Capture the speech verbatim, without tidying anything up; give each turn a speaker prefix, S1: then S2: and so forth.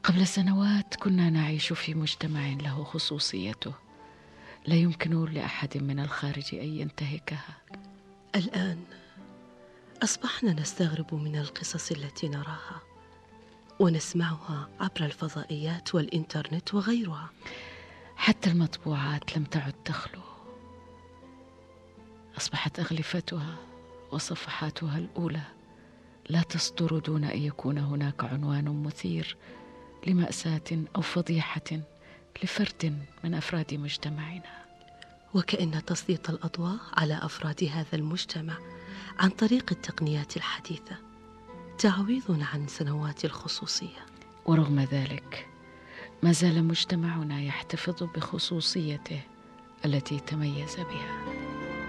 S1: قبل سنوات كنا نعيش في مجتمع له خصوصيته، لا يمكن لأحد من الخارج أن ينتهكها.
S2: الآن أصبحنا نستغرب من القصص التي نراها ونسمعها عبر الفضائيات والإنترنت وغيرها.
S1: حتى المطبوعات لم تعد تخلو، أصبحت أغلفتها وصفحاتها الأولى لا تصدر دون أن يكون هناك عنوان مثير لمأساة أو فضيحة لفرد من أفراد مجتمعنا.
S2: وكأن تسليط الأضواء على أفراد هذا المجتمع عن طريق التقنيات الحديثة تعويض عن سنوات الخصوصية.
S1: ورغم ذلك ما زال مجتمعنا يحتفظ بخصوصيته التي تميز بها.